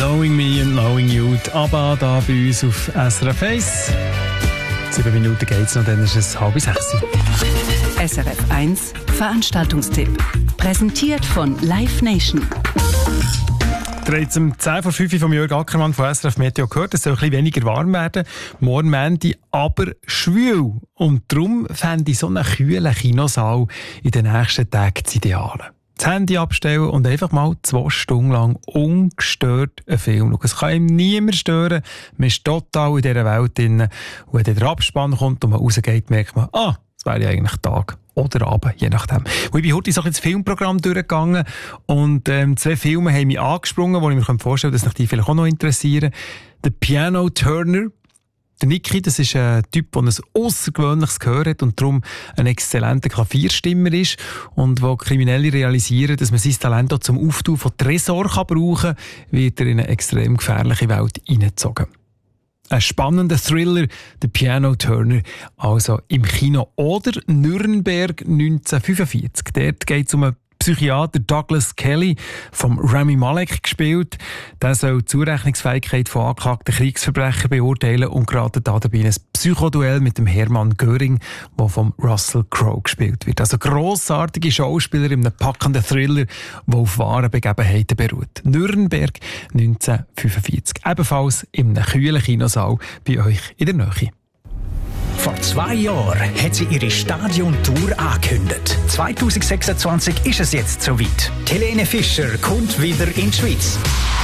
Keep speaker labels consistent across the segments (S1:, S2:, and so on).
S1: Knowing Me and Knowing You. Aber da bei uns auf SRF 1. 7 Minuten geht's noch, dann ist es 5:30.
S2: SRF 1 Veranstaltungstipp. Präsentiert von Live Nation.
S1: Ihr habt um 10:05 von Jörg Ackermann von SRF Meteo gehört, es soll ein bisschen weniger warm werden. Morgen Montag aber schwül. Und darum fände ich so einen kühlen Kinosaal in den nächsten Tagen das Ideale. Das Handy abstellen und einfach mal 2 Stunden lang ungestört einen Film schauen. Es kann ihm niemand stören. Man ist total in dieser Welt drin. Und wenn der Abspann kommt und man rausgeht, merkt man, das wäre ja eigentlich Tag oder Abend, je nachdem. Und ich bin heute so ein Filmprogramm durchgegangen und 2 Filme haben mich angesprungen, wo ich mir vorstellen kann, dass mich die vielleicht auch noch interessieren. «The Piano Turner». Der Niki, das ist ein Typ, der ein aussergewöhnliches Gehör hat und darum ein exzellenter Klavierstimmer ist und wo Kriminelle realisieren, dass man sein Talent auch zum Auftun von Tresor brauchen kann, wird er in eine extrem gefährliche Welt hineingezogen. Ein spannender Thriller, «The Piano Turner», also im Kino. Oder «Nürnberg 1945». Dort geht es um einen Psychiater Douglas Kelly, vom Rami Malek gespielt. Der soll die Zurechnungsfähigkeit von angeklagten Kriegsverbrechern beurteilen und gerade dabei ein Psychoduell mit dem Hermann Göring, der vom Russell Crowe gespielt wird. Also grossartige Schauspieler in einem packenden Thriller, der auf wahren Begebenheiten beruht. Nürnberg 1945. Ebenfalls in einem kühlen Kinosaal bei euch in der Nähe.
S3: Vor 2 Jahren hat sie ihre Stadiontour angekündigt. 2026 ist es jetzt soweit. Helene Fischer kommt wieder in die Schweiz.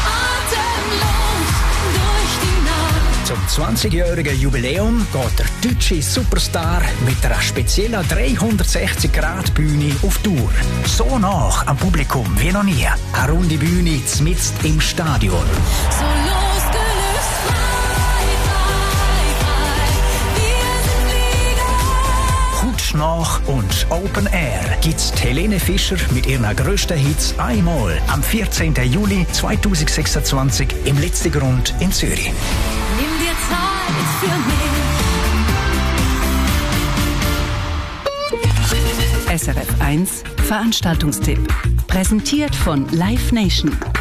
S3: Zum 20-jährigen Jubiläum geht der deutsche Superstar mit einer speziellen 360-Grad-Bühne auf Tour. So nah am Publikum wie noch nie. Eine runde Bühne mitten im Stadion.
S4: So losgelöst, frei, frei, wir sind Flieger.
S3: Hautnah und Open Air gibt's Helene Fischer mit ihren grössten Hits einmal am 14. Juli 2026 im letzten Grund in Zürich.
S4: Nimm dir Zeit für mich.
S2: SRF 1 Veranstaltungstipp. Präsentiert von Live Nation.